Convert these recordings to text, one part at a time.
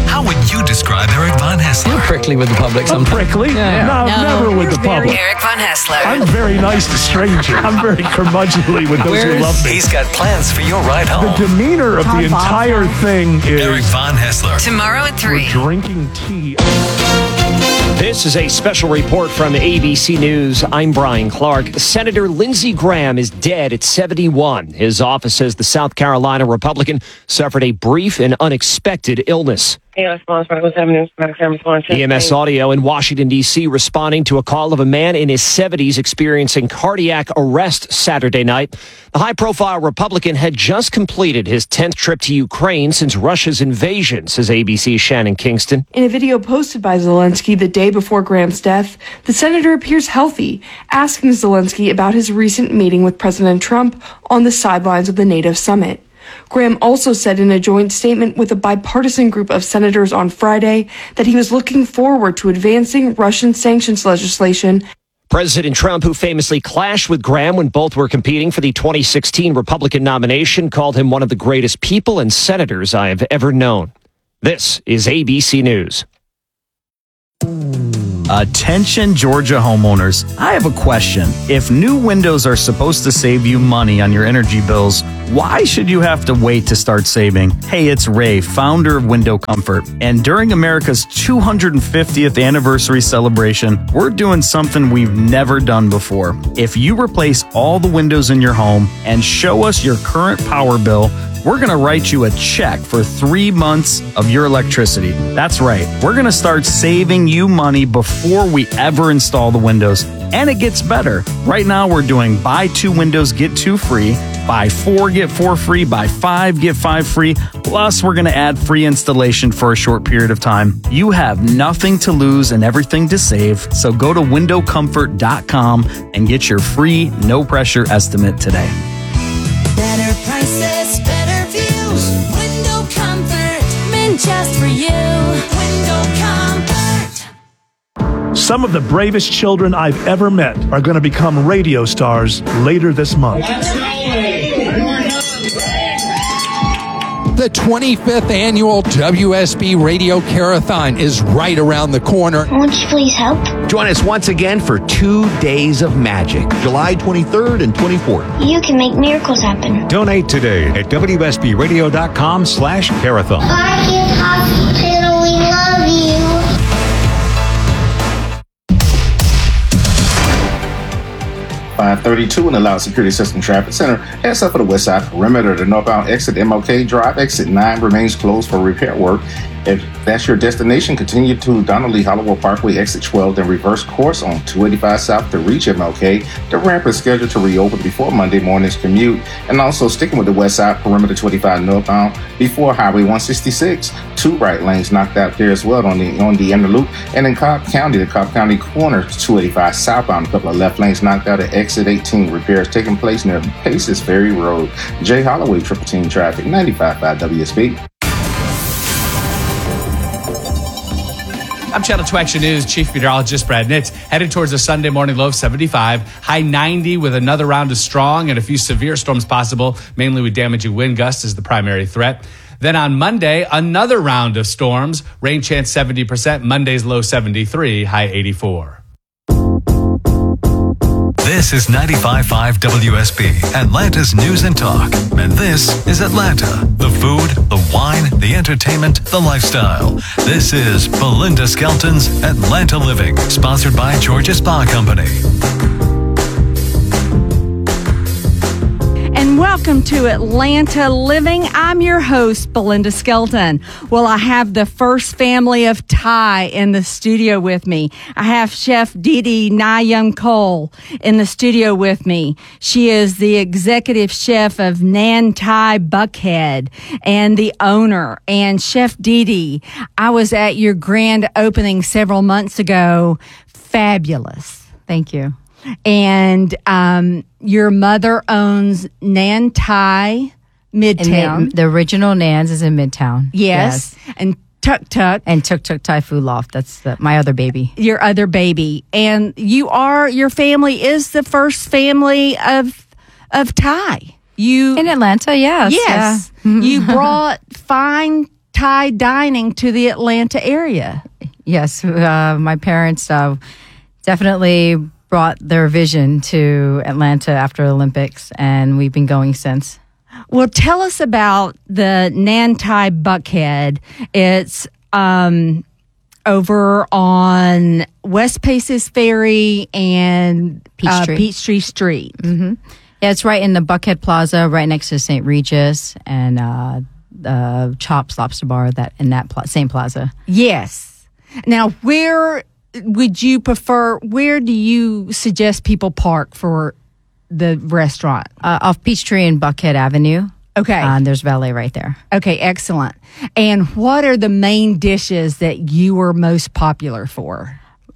How would you describe Eric Von Haessler? You're prickly with the public I'm sometimes. prickly? Yeah. No, never with the public. Eric Von Haessler. I'm very nice to strangers. I'm very curmudgeonly with those who love me. He's got plans for your ride home. The demeanor of the entire thing is... Eric Von Haessler. Tomorrow at 3. We're drinking tea. This is a special report from ABC News. I'm Brian Clark. Senator Lindsey Graham is dead at 71. His office says the South Carolina Republican suffered a brief and unexpected illness. EMS audio in Washington, D.C. responding to a call of a man in his 70s experiencing cardiac arrest Saturday night. The high-profile Republican had just completed his 10th trip to Ukraine since Russia's invasion, says ABC's Shannon Kingston. In a video posted by Zelensky the day before Graham's death, the senator appears healthy, asking Zelensky about his recent meeting with President Trump on the sidelines of the NATO summit. Graham also said in a joint statement with a bipartisan group of senators on Friday that he was looking forward to advancing Russian sanctions legislation. President Trump, who famously clashed with Graham when both were competing for the 2016 Republican nomination, called him one of the greatest people and senators I have ever known. This is ABC News. Attention Georgia homeowners, I have a question. If new windows are supposed to save you money on your energy bills, why should you have to wait to start saving? Hey, it's Ray, founder of Window Comfort. And during America's 250th anniversary celebration, we're doing something we've never done before. If you replace all the windows in your home and show us your current power bill, we're going to write you a check for 3 months of your electricity. That's right. We're going to start saving you money before we ever install the windows. And it gets better. Right now, we're doing buy 2 windows, get 2 free. Buy 4, get 4 free. Buy 5, get 5 free. Plus, we're going to add free installation for a short period of time. You have nothing to lose and everything to save. So go to windowcomfort.com and get your free, no-pressure estimate today. Better prices, better views. Window Comfort, meant just for you. Window Comfort. Some of the bravest children I've ever met are going to become radio stars later this month. The 25th annual WSB Radio Carathon is right around the corner. Won't you please help? Join us once again for 2 days of magic, July 23rd and 24th. You can make miracles happen. Donate today at WSBRadio.com/carathon. Bye, Kids Hospital. We love you. .532 in the Loud Security System Traffic Center. Heads up for the west side perimeter. The northbound exit MLK Drive, exit 9 remains closed for repair work. If that's your destination, continue to Donnelly Hollowell Parkway, exit 12, then reverse course on 285 South to reach MLK. The ramp is scheduled to reopen before Monday morning's commute. And also sticking with the west side perimeter 25 northbound before Highway 166. 2 right lanes knocked out there as well on the inner loop. And in Cobb County, the Cobb County corner 285 southbound, a couple of left lanes knocked out at exit 18. Repairs taking place near Paces Ferry Road. Jay Holloway, Triple Team Traffic, 95.5 WSB. I'm Channel 2 Action News Chief Meteorologist Brad Nitz. Headed towards a Sunday morning low of 75, high 90 with another round of strong and a few severe storms possible, mainly with damaging wind gusts as the primary threat. Then on Monday, another round of storms, rain chance 70%, Monday's low 73, high 84. This is 95.5 WSB, Atlanta's News and Talk. And this is Atlanta. The food, the wine, the entertainment, the lifestyle. This is Belinda Skelton's Atlanta Living, sponsored by Georgia Spa Company. And welcome to Atlanta Living. I'm your host, Belinda Skelton. Well, I have the first family of Thai in the studio with me. I have Chef Didi Nayam Cole in the studio with me. She is the executive chef of Nan Thai Buckhead and the owner. And Chef Didi, I was at your grand opening several months ago. Fabulous. Thank you. And your mother owns Nan Thai Midtown. The original Nan's is in Midtown. Yes. And Tuk Tuk. And Tuk Tuk Thai Food Loft. That's my other baby. Your other baby. And your family is the first family of Thai. In Atlanta, yes. Yes. Yeah. You brought fine Thai dining to the Atlanta area. Yes, my parents definitely brought their vision to Atlanta after Olympics, and we've been going since. Well, tell us about the Nan Thai Buckhead. It's over on West Paces Ferry and Peachtree Street. Mm-hmm. Yeah, it's right in the Buckhead Plaza, right next to St. Regis and Chops Lobster Bar in that same plaza. Yes. Now, where would you prefer? Where do you suggest people park for the restaurant? Off Peachtree and Buckhead Avenue. Okay. And there's valet right there. Okay, excellent. And what are the main dishes that you are most popular for?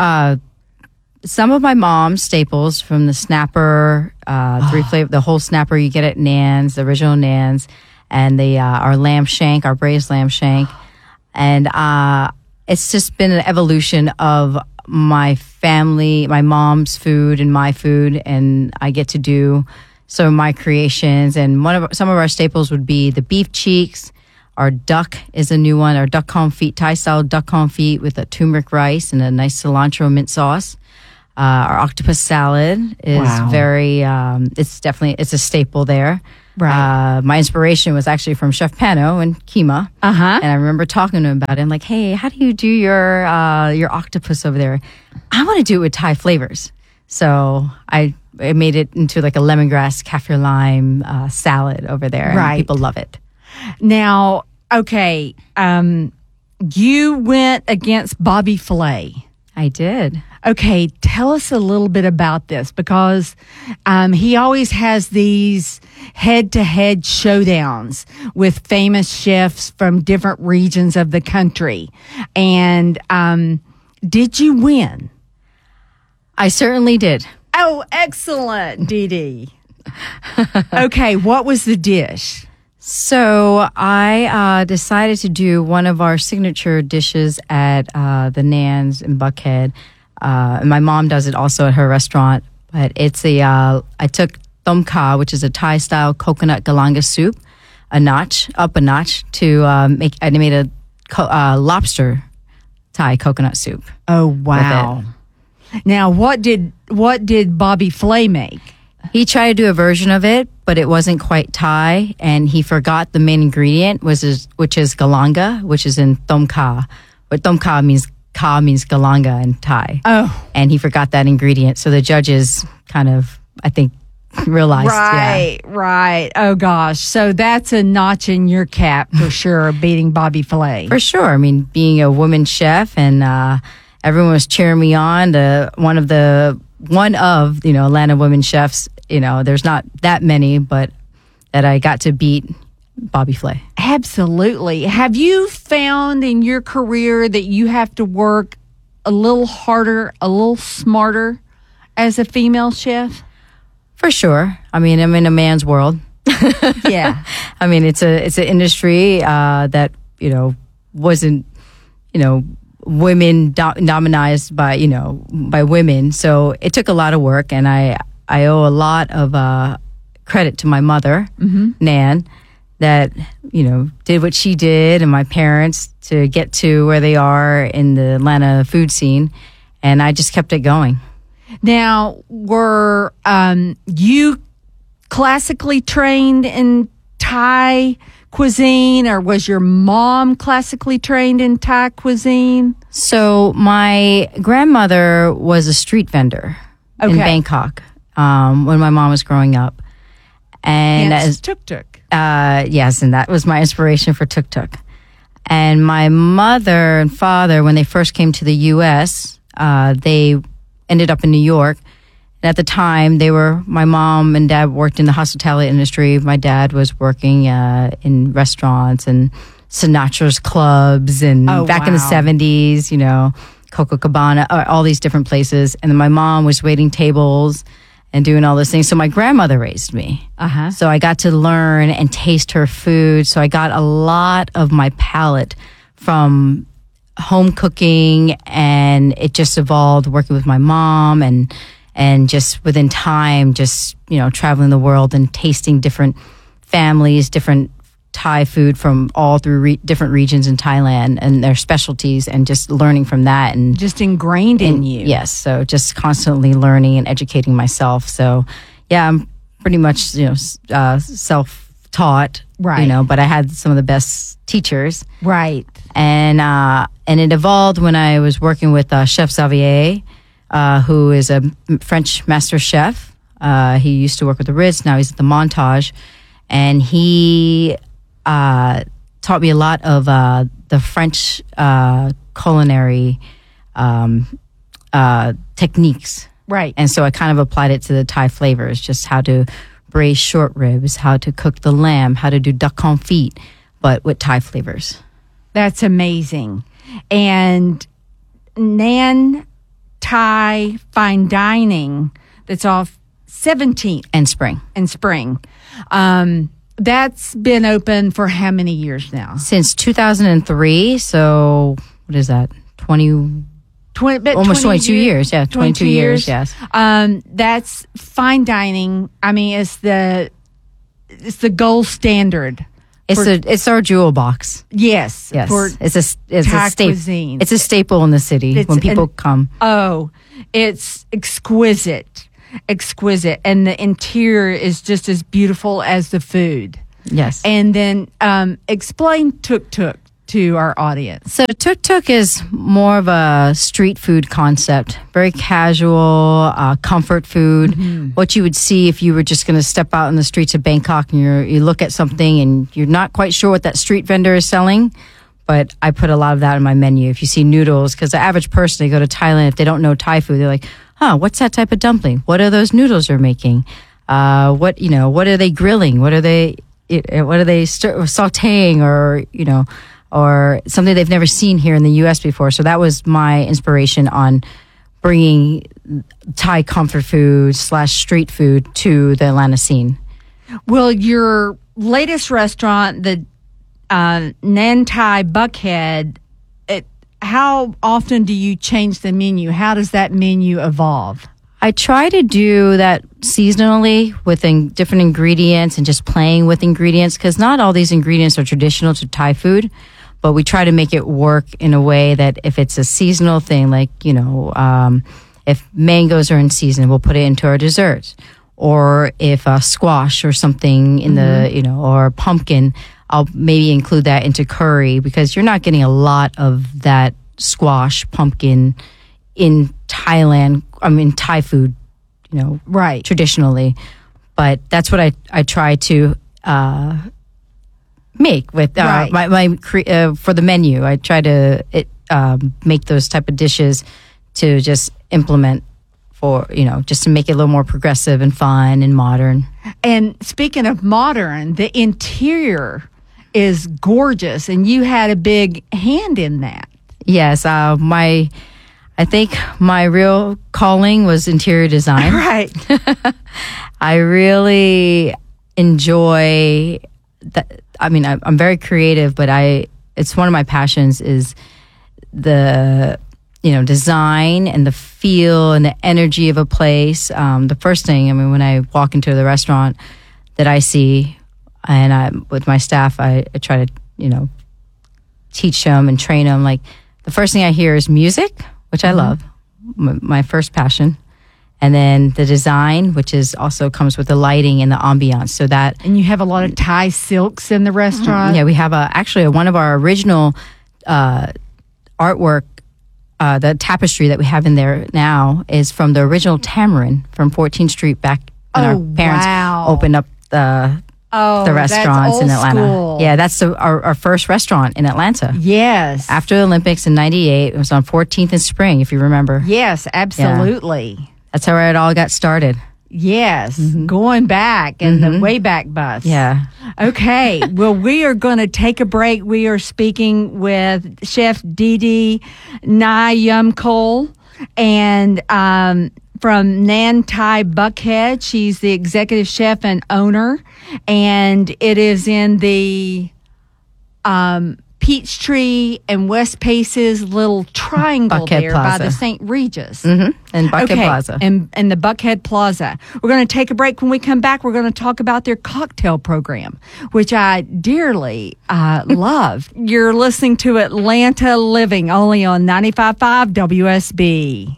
Some of my mom's staples from the snapper, three flavor, the whole snapper you get at Nan's, the original Nan's, and our lamb shank, our braised lamb shank. And it's just been an evolution of my family, my mom's food and my food, and I get to do some of my creations. And some of our staples would be the beef cheeks. Our duck is a new one, our duck confit, Thai-style duck confit with a turmeric rice and a nice cilantro mint sauce. Our octopus salad is very, it's a staple there. Right. My inspiration was actually from Chef Pano and Kima. Uh-huh. And I remember talking to him about it. I'm like, hey, how do you do your octopus over there? I want to do it with Thai flavors. So I made it into like a lemongrass kaffir lime salad over there. Right. And people love it. Now, okay, you went against Bobby Flay. I did. Okay, tell us a little bit about this, because he always has these head-to-head showdowns with famous chefs from different regions of the country. And did you win? I certainly did. Oh, excellent, Dee Dee. Okay, what was the dish? So I decided to do one of our signature dishes at the Nan's in Buckhead. And my mom does it also at her restaurant. But it's I took Tom Kha, which is a Thai-style coconut galanga soup, up a notch to I made a lobster Thai coconut soup. Oh, wow. Now, what did Bobby Flay make? He tried to do a version of it, but it wasn't quite Thai, and he forgot the main ingredient, which is galanga, which is in Tom Kha. But Tom Kha means galanga in Thai. Oh. And he forgot that ingredient. So the judges kind of, I think, realized. Right. Oh, gosh. So that's a notch in your cap for sure, beating Bobby Flay. For sure. I mean, being a woman chef, and everyone was cheering me on. One of Atlanta women chefs. There's not that many, but that I got to beat Bobby Flay. Absolutely. Have you found in your career that you have to work a little harder, a little smarter as a female chef? For sure. I mean, I'm in a man's world. Yeah. I mean, it's an industry that wasn't women dominated by women. So it took a lot of work, and I owe a lot of credit to my mother, Nan, that did what she did, and my parents to get to where they are in the Atlanta food scene, and I just kept it going. Now, were you classically trained in Thai cuisine, or was your mom classically trained in Thai cuisine? So my grandmother was a street vendor in Bangkok when my mom was growing up. And as Tuk Tuk. Yes, and that was my inspiration for Tuk Tuk. And my mother and father, when they first came to the U.S., they ended up in New York. And at the time, my mom and dad worked in the hospitality industry. My dad was working in restaurants and Sinatra's clubs, and back in the 70s, Coco Cabana, all these different places. And then my mom was waiting tables and doing all those things. So my grandmother raised me. So I got to learn and taste her food. So I got a lot of my palate from home cooking, and it just evolved working with my mom and just within time, just, traveling the world and tasting different families, different Thai food from all through different regions in Thailand and their specialties, and just learning from that, and just ingrained in you. Yes, so just constantly learning and educating myself. So yeah, I'm pretty much self-taught, right? But I had some of the best teachers, right? And it evolved when I was working with Chef Xavier, who is a French master chef. He used to work with the Ritz. Now he's at the Montage, and he taught me a lot of the French culinary techniques. Right. And so I kind of applied it to the Thai flavors, just how to braise short ribs, how to cook the lamb, how to do duck confit, but with Thai flavors. That's amazing. And Nan Thai Fine Dining, that's off 17th and Spring. That's been open for how many years now? Since 2003. So what is that? almost 22 years. Yeah, 22 years. Yes. That's fine dining. I mean, it's the gold standard. It's our jewel box. Yes. It's a staple. Cuisine. It's a staple in the city when people come. Oh, it's exquisite, and the interior is just as beautiful as the food. Yes. And then explain Tuk Tuk to our audience. So Tuk Tuk is more of a street food concept, very casual, comfort food. Mm-hmm. What you would see if you were just going to step out in the streets of Bangkok and you look at something and you're not quite sure what that street vendor is selling. But I put a lot of that in my menu. If you see noodles, because the average person, they go to Thailand, if they don't know Thai food, they're like, what's that type of dumpling? What are those noodles they're making? What are they grilling? What are they sauteing, or something they've never seen here in the U.S. before. So that was my inspiration on bringing Thai comfort food / street food to the Atlanta scene. Well, your latest restaurant, the Nan Thai Buckhead, how often do you change the menu? How does that menu evolve? I try to do that seasonally with different ingredients and just playing with ingredients, because not all these ingredients are traditional to Thai food. But we try to make it work in a way that if it's a seasonal thing, like, if mangoes are in season, we'll put it into our desserts. Or if squash or something in or pumpkin, I'll maybe include that into curry, because you're not getting a lot of that squash, pumpkin in Thailand. I mean, Thai food, right, traditionally. But that's what I try to make with for the menu. I try to make those type of dishes to just implement for, just to make it a little more progressive and fun and modern. And speaking of modern, the interior is gorgeous, and you had a big hand in that. Yes, I think my real calling was interior design. Right. I really enjoy that. I mean, I'm very creative, but it's one of my passions is the, design and the feel and the energy of a place. The first thing, when I walk into the restaurant that I see, and with my staff, I try to, teach them and train them. Like, the first thing I hear is music, which I love, my first passion. And then the design, which is also comes with the lighting and the ambiance. So that, and you have a lot of Thai silks in the restaurant. Yeah, we have actually one of our original artwork, the tapestry that we have in there now is from the original Tamarind from 14th Street back when our parents opened up the restaurants in Atlanta. School. Yeah, that's our first restaurant in Atlanta. Yes. After the Olympics in '98, it was on 14th and Spring, if you remember. Yes, absolutely. Yeah. That's how it all got started. Yes, going back in the Wayback Bus. Yeah. Okay, well, we are going to take a break. We are speaking with Chef Didi Nai Yum Cole, and from Nan Thai Buckhead. She's the executive chef and owner, and it is in the Peachtree and West Pace's little triangle Buckhead there by Plaza. the St. Regis. And Buckhead Plaza. And the Buckhead Plaza. We're going to take a break. When we come back, we're going to talk about their cocktail program, which I dearly love. You're listening to Atlanta Living, only on 95.5 WSB.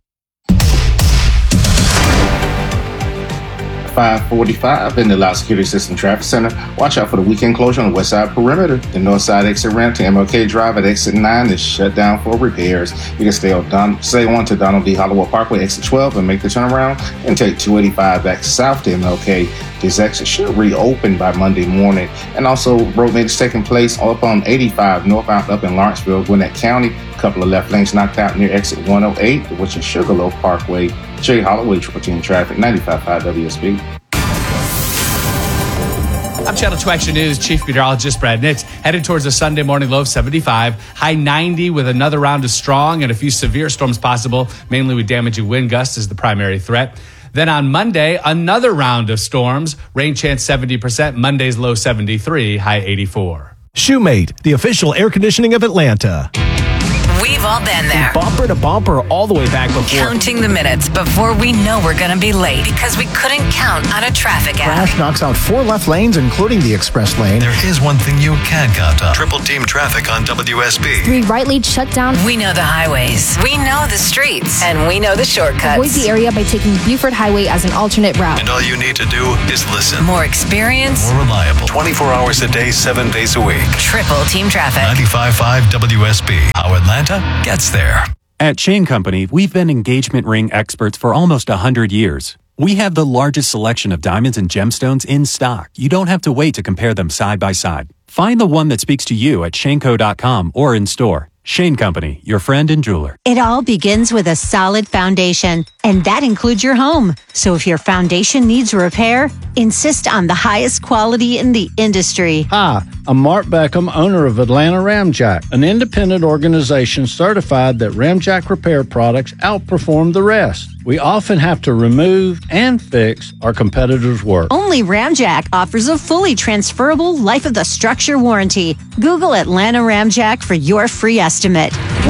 545 in the Loud Security System Traffic Center. Watch out for the weekend closure on the west side perimeter. The north side exit ramp to MLK Drive at exit 9 is shut down for repairs. You can stay on to Donald D. Holloway Parkway exit 12 and make the turnaround and take 285 back south to MLK. This exit should reopen by Monday morning. And also, road maintenance taking place up on 85 northbound up in Lawrenceville, Gwinnett County. A couple of left lanes knocked out near exit 108, which is Sugarloaf Parkway. Jay Holloway, Triple Team Traffic, 95.5 WSB. I'm Channel 2 Action News Chief Meteorologist Brad Nitz. Headed towards a Sunday morning low of 75, high 90 with another round of strong and a few severe storms possible, mainly with damaging wind gusts as the primary threat. Then on Monday, another round of storms, rain chance 70%, Monday's low 73, high 84. Shoemate, the official air conditioning of Atlanta. We've all been there. Bumper to bumper all the way back before. Counting the minutes before we know we're going to be late because we couldn't count on a traffic app. Crash knocks out 4 left lanes, including the express lane. There is one thing you can count on. Triple Team Traffic on WSB. 3 right lanes shut down. We know the highways. We know the streets. And we know the shortcuts. Avoid the area by taking Buford Highway as an alternate route. And all you need to do is listen. More experience. More reliable. 24 hours a day, 7 days a week. Triple Team Traffic. 95.5 WSB. How Atlanta gets there. At Shane Company, we've been engagement ring experts for almost 100 years. We have the largest selection of diamonds and gemstones in stock. You don't have to wait to compare them side by side. Find the one that speaks to you at shaneco.com or in store. Shane Company, your friend and jeweler. It all begins with a solid foundation, and that includes your home. So if your foundation needs repair, insist on the highest quality in the industry. Hi, I'm Mark Beckham, owner of Atlanta Ramjack, an independent organization certified that Ramjack repair products outperform the rest. We often have to remove and fix our competitors' work. Only Ramjack offers a fully transferable life of the structure warranty. Google Atlanta Ramjack for your free estimate.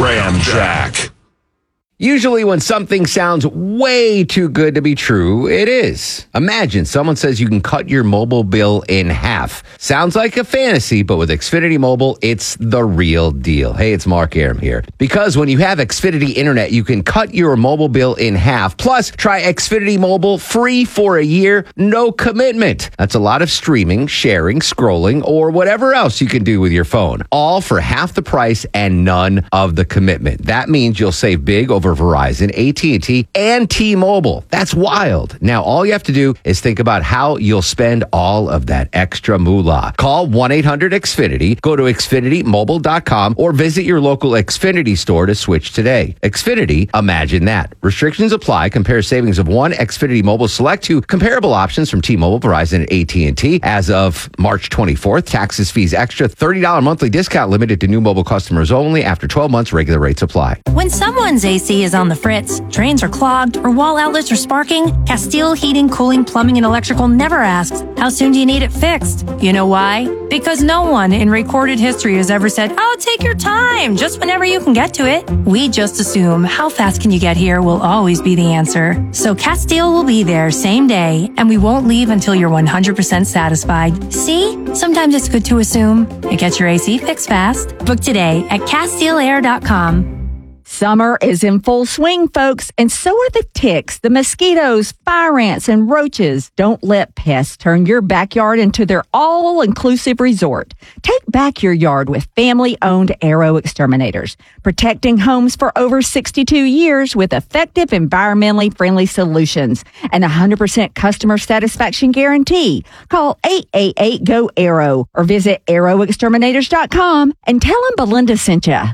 Ramjack. Usually when something sounds way too good to be true, it is. Imagine someone says you can cut your mobile bill in half. Sounds like a fantasy, but with Xfinity Mobile, it's the real deal. Hey, it's Mark Aram here. Because when you have Xfinity Internet, you can cut your mobile bill in half. Plus, try Xfinity Mobile free for a year, no commitment. That's a lot of streaming, sharing, scrolling, or whatever else you can do with your phone. All for half the price and none of the commitment. That means you'll save big over Verizon, AT&T, and T-Mobile. That's wild. Now, all you have to do is think about how you'll spend all of that extra moolah. Call 1-800-XFINITY, go to XfinityMobile.com, or visit your local Xfinity store to switch today. Xfinity, imagine that. Restrictions apply. Compare savings of one Xfinity Mobile Select to comparable options from T-Mobile, Verizon, and AT&T. As of March 24th, taxes, fees, extra, $30 monthly discount limited to new mobile customers only. After 12 months, regular rates apply. When someone's AC is on the fritz, drains are clogged, or wall outlets are sparking, Castile Heating, Cooling, Plumbing, and Electrical never asks, how soon do you need it fixed? You know why? Because no one in recorded history has ever said, oh, take your time, just whenever you can get to it. We just assume how fast can you get here will always be the answer. So Castile will be there same day, and we won't leave until you're 100% satisfied. See? Sometimes it's good to assume. It gets your AC fixed fast. Book today at CastileAir.com. Summer is in full swing, folks, and so are the ticks, the mosquitoes, fire ants, and roaches. Don't let pests turn your backyard into their all-inclusive resort. Take back your yard with family-owned Arrow Exterminators, protecting homes for over 62 years with effective, environmentally friendly solutions and 100% customer satisfaction guarantee. Call 888-GO-ARROW or visit arrowexterminators.com and tell them Belinda sent you.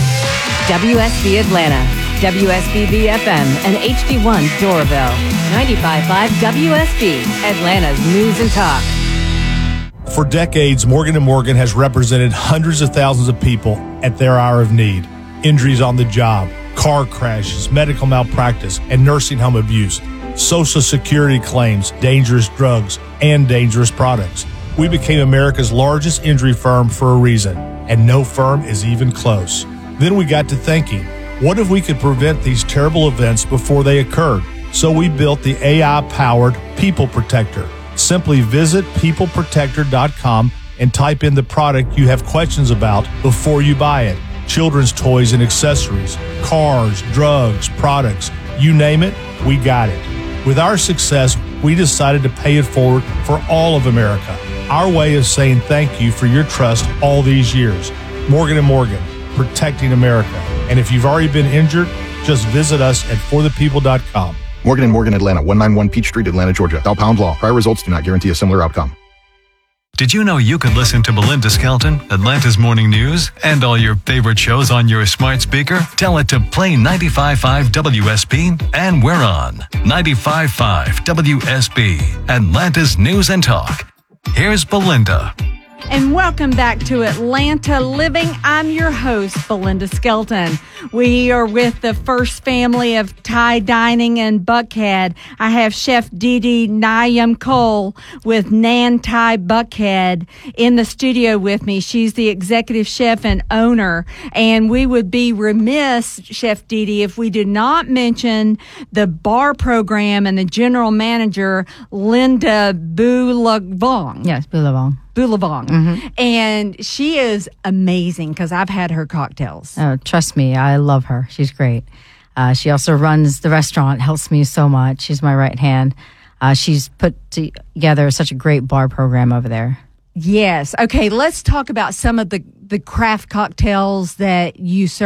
WSB Atlanta, WSB FM, and HD1 Doraville. 95.5 WSB, Atlanta's news and talk. For decades, Morgan & Morgan has represented hundreds of thousands of people at their hour of need. Injuries on the job, car crashes, medical malpractice, and nursing home abuse, Social Security claims, dangerous drugs, and dangerous products. We became America's largest injury firm for a reason, and no firm is even close. Then we got to thinking, what if we could prevent these terrible events before they occurred? So we built the AI-powered People Protector. Simply visit peopleprotector.com and type in the product you have questions about before you buy it. Children's toys and accessories, cars, drugs, products, you name it, we got it. With our success, we decided to pay it forward for all of America. Our way of saying thank you for your trust all these years. Morgan & Morgan, protecting America. And if you've already been injured, just visit us at forthepeople.com. Morgan & Morgan, Atlanta, 191 Peachtree, Atlanta, Georgia. Bell Pound Law. Prior results do not guarantee a similar outcome. Did you know you could listen to Belinda Skelton, Atlanta's Morning News, and all your favorite shows on your smart speaker? Tell it to play 95.5 WSB, and we're on 95.5 WSB, Atlanta's News and Talk. Here's Belinda. And welcome back to Atlanta Living. I'm your host, Belinda Skelton. We are with the First Family of Thai Dining in Buckhead. I have Chef Didi Nyam Cole with Nan Thai Buckhead in the studio with me. She's the executive chef and owner. And we would be remiss, Chef Didi, if we did not mention the bar program and the general manager, Linda Bulavong. Yes, Bulavong. And she is amazing because I've had her cocktails. Oh, trust me, I love her. She's great. She also runs the restaurant, helps me so much. She's my right hand. She's put together such a great bar program over there. Yes. Okay, let's talk about some of the craft cocktails that you serve.